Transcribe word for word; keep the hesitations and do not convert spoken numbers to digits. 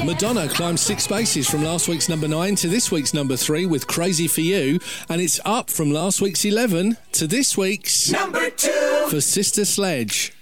Madonna climbs six spaces from last week's number nine to this week's number three with Crazy For You, and it's up from last week's eleven to this week's number two for Sister Sledge.